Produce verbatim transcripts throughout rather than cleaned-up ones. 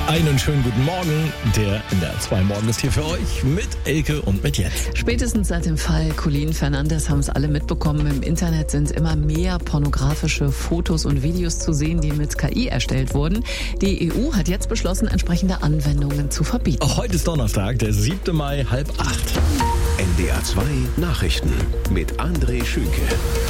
Einen schönen guten Morgen. Der N D R zwei Morgen ist hier für euch mit Elke und mit Jens. Spätestens seit dem Fall Colleen Fernandes haben es alle mitbekommen. Im Internet sind immer mehr pornografische Fotos und Videos zu sehen, die mit K I erstellt wurden. Die E U hat jetzt beschlossen, entsprechende Anwendungen zu verbieten. Auch heute ist Donnerstag, der siebte Mai, halb acht. N D R zwei Nachrichten mit André Schünke.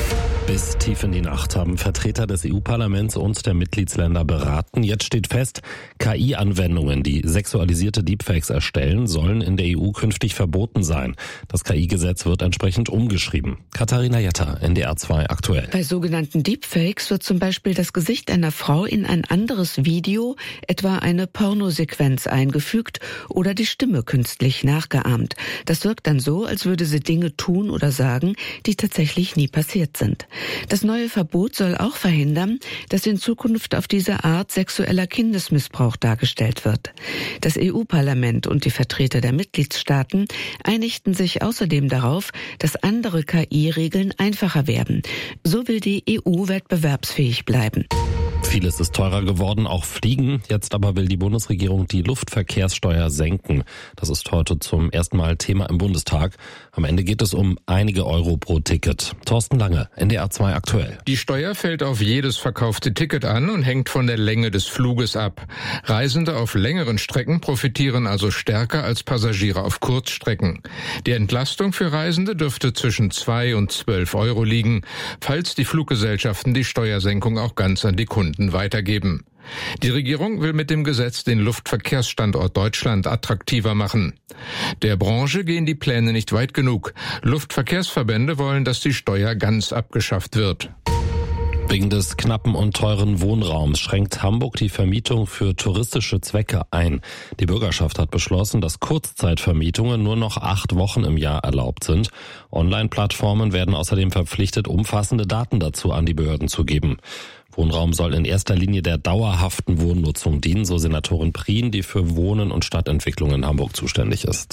Bis tief in die Nacht haben Vertreter des E U-Parlaments und der Mitgliedsländer beraten. Jetzt steht fest, K I-Anwendungen, die sexualisierte Deepfakes erstellen, sollen in der E U künftig verboten sein. Das K I-Gesetz wird entsprechend umgeschrieben. Katharina Jetter, N D R zwei aktuell. Bei sogenannten Deepfakes wird zum Beispiel das Gesicht einer Frau in ein anderes Video, etwa eine Pornosequenz, eingefügt oder die Stimme künstlich nachgeahmt. Das wirkt dann so, als würde sie Dinge tun oder sagen, die tatsächlich nie passiert sind. Das neue Verbot soll auch verhindern, dass in Zukunft auf diese Art sexueller Kindesmissbrauch dargestellt wird. Das E U-Parlament und die Vertreter der Mitgliedstaaten einigten sich außerdem darauf, dass andere K I-Regeln einfacher werden. So will die E U wettbewerbsfähig bleiben. Vieles ist teurer geworden, auch Fliegen. Jetzt aber will die Bundesregierung die Luftverkehrssteuer senken. Das ist heute zum ersten Mal Thema im Bundestag. Am Ende geht es um einige Euro pro Ticket. Thorsten Lange, N D R zwei aktuell. Die Steuer fällt auf jedes verkaufte Ticket an und hängt von der Länge des Fluges ab. Reisende auf längeren Strecken profitieren also stärker als Passagiere auf Kurzstrecken. Die Entlastung für Reisende dürfte zwischen zwei und zwölf Euro liegen, falls die Fluggesellschaften die Steuersenkung auch ganz an die Kunden weitergeben. Die Regierung will mit dem Gesetz den Luftverkehrsstandort Deutschland attraktiver machen. Der Branche gehen die Pläne nicht weit genug. Luftverkehrsverbände wollen, dass die Steuer ganz abgeschafft wird. Wegen des knappen und teuren Wohnraums schränkt Hamburg die Vermietung für touristische Zwecke ein. Die Bürgerschaft hat beschlossen, dass Kurzzeitvermietungen nur noch acht Wochen im Jahr erlaubt sind. Online-Plattformen werden außerdem verpflichtet, umfassende Daten dazu an die Behörden zu geben. Wohnraum soll in erster Linie der dauerhaften Wohnnutzung dienen, so Senatorin Prien, die für Wohnen und Stadtentwicklung in Hamburg zuständig ist.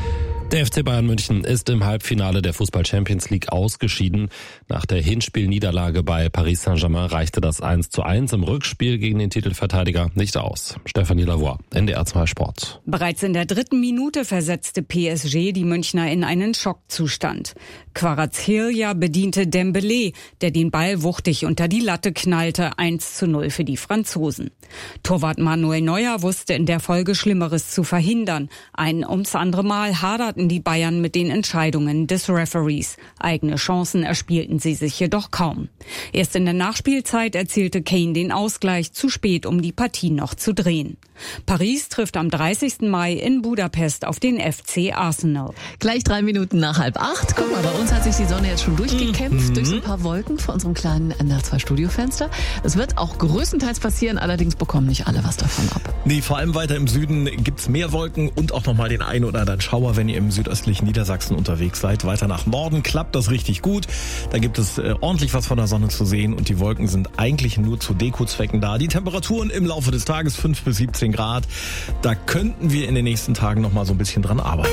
Der F C Bayern München ist im Halbfinale der Fußball-Champions League ausgeschieden. Nach der Hinspielniederlage bei Paris Saint-Germain reichte das eins zu eins im Rückspiel gegen den Titelverteidiger nicht aus. Stefanie Lavoie, N D R zwei Sport. Bereits in der dritten Minute versetzte P S G die Münchner in einen Schockzustand. Kvaratskhelia bediente Dembélé, der den Ball wuchtig unter die Latte knallte, eins zu null für die Franzosen. Torwart Manuel Neuer wusste in der Folge Schlimmeres zu verhindern. Ein ums andere Mal haderten die Bayern mit den Entscheidungen des Referees. Eigene Chancen erspielten sie sich jedoch kaum. Erst in der Nachspielzeit erzielte Kane den Ausgleich, zu spät, um die Partie noch zu drehen. Paris trifft am dreißigsten Mai in Budapest auf den F C Arsenal. Gleich drei Minuten nach halb acht. Guck mal, bei uns hat sich die Sonne jetzt schon durchgekämpft, mhm. durch so ein paar Wolken vor unserem kleinen N D R zwei Studiofenster. Es wird auch größtenteils passieren, allerdings bekommen nicht alle was davon ab. Nee, vor allem weiter im Süden gibt's mehr Wolken und auch nochmal den einen oder anderen Schauer, wenn ihr im südöstlichen Niedersachsen unterwegs seid. Weiter nach Norden klappt das richtig gut. Da gibt es äh, ordentlich was von der Sonne zu sehen und die Wolken sind eigentlich nur zu Dekozwecken da. Die Temperaturen im Laufe des Tages fünf bis siebzehn Grad. Da könnten wir in den nächsten Tagen noch mal so ein bisschen dran arbeiten.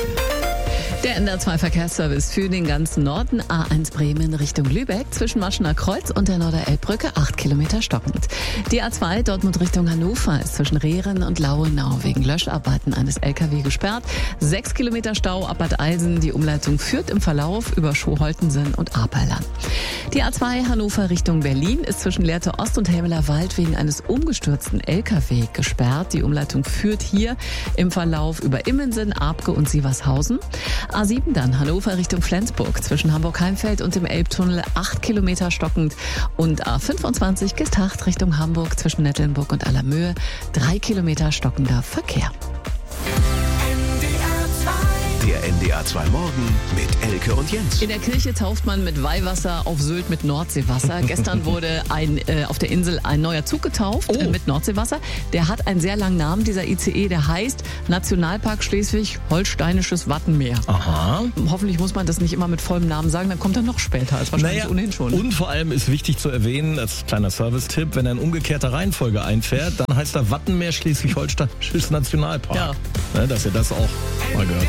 Der N D R zwei Verkehrsservice für den ganzen Norden. A eins Bremen Richtung Lübeck zwischen Maschener Kreuz und der Norderelbbrücke acht Kilometer stockend. Die A zwei Dortmund Richtung Hannover ist zwischen Rehren und Lauenau wegen Löscharbeiten eines L K W gesperrt. sechs Kilometer Stau ab Bad Eilsen. Die Umleitung führt im Verlauf über Schoholtensen und Aperland. Die A zwei Hannover Richtung Berlin ist zwischen Lehrte Ost und Helmeler Wald wegen eines umgestürzten L K W gesperrt. Die Umleitung führt hier im Verlauf über Immensen, Abke und Sievershausen. A sieben dann Hannover Richtung Flensburg zwischen Hamburg-Heimfeld und dem Elbtunnel acht Kilometer stockend und A fünfundzwanzig Gestacht Richtung Hamburg zwischen Nettelnburg und Allermöhe drei Kilometer stockender Verkehr. Der N D R zwei Morgen mit Elke und Jens. In der Kirche tauft man mit Weihwasser, auf Sylt mit Nordseewasser. Gestern wurde ein, äh, auf der Insel ein neuer Zug getauft oh. äh, mit Nordseewasser. Der hat einen sehr langen Namen, dieser I C E, der heißt Nationalpark Schleswig-Holsteinisches Wattenmeer. Aha. Hoffentlich muss man das nicht immer mit vollem Namen sagen, dann kommt er noch später, als wahrscheinlich naja, ohnehin schon. Und vor allem ist wichtig zu erwähnen, als kleiner Service-Tipp, wenn er in umgekehrter Reihenfolge einfährt, dann heißt er Wattenmeer Schleswig-Holsteinisches Nationalpark. Ja. Ne, dass ihr das auch mal gehört.